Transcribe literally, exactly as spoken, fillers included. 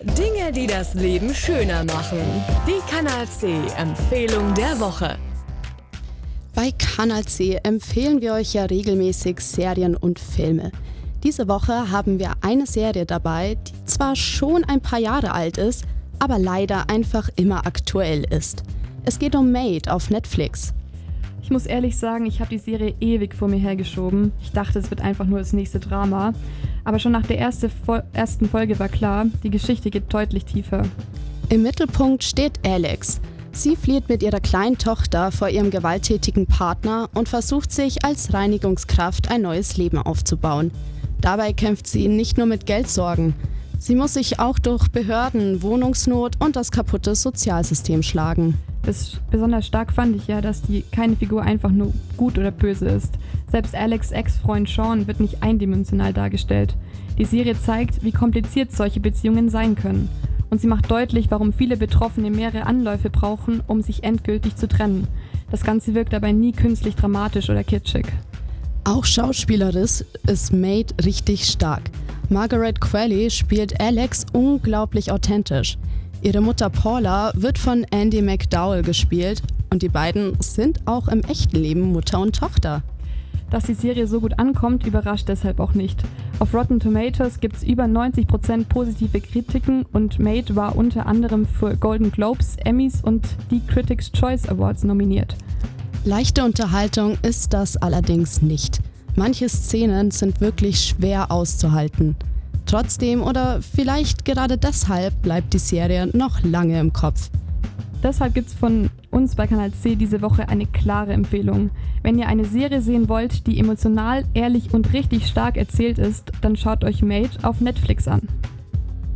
Dinge, die das Leben schöner machen. Die Kanal C Empfehlung der Woche. Bei Kanal C empfehlen wir euch ja regelmäßig Serien und Filme. Diese Woche haben wir eine Serie dabei, die zwar schon ein paar Jahre alt ist, aber leider einfach immer aktuell ist. Es geht um Maid auf Netflix. Ich muss ehrlich sagen, ich habe die Serie ewig vor mir hergeschoben. Ich dachte, es wird einfach nur das nächste Drama. Aber schon nach der erste Fol- ersten Folge war klar, die Geschichte geht deutlich tiefer. Im Mittelpunkt steht Alex. Sie flieht mit ihrer kleinen Tochter vor ihrem gewalttätigen Partner und versucht sich als Reinigungskraft ein neues Leben aufzubauen. Dabei kämpft sie nicht nur mit Geldsorgen. Sie muss sich auch durch Behörden, Wohnungsnot und das kaputte Sozialsystem schlagen. Das besonders stark fand ich ja, dass die keine Figur einfach nur gut oder böse ist. Selbst Alex' Ex-Freund Sean wird nicht eindimensional dargestellt. Die Serie zeigt, wie kompliziert solche Beziehungen sein können. Und sie macht deutlich, warum viele Betroffene mehrere Anläufe brauchen, um sich endgültig zu trennen. Das Ganze wirkt dabei nie künstlich dramatisch oder kitschig. Auch schauspielerisch ist Maid richtig stark. Margaret Qualley spielt Alex unglaublich authentisch. Ihre Mutter Paula wird von Andie MacDowell gespielt und die beiden sind auch im echten Leben Mutter und Tochter. Dass die Serie so gut ankommt, überrascht deshalb auch nicht. Auf Rotten Tomatoes gibt es über neunzig Prozent positive Kritiken und Maid war unter anderem für Golden Globes, Emmys und die Critics' Choice Awards nominiert. Leichte Unterhaltung ist das allerdings nicht. Manche Szenen sind wirklich schwer auszuhalten. Trotzdem oder vielleicht gerade deshalb bleibt die Serie noch lange im Kopf. Deshalb gibt es von uns bei Kanal C diese Woche eine klare Empfehlung. Wenn ihr eine Serie sehen wollt, die emotional, ehrlich und richtig stark erzählt ist, dann schaut euch Maid auf Netflix an.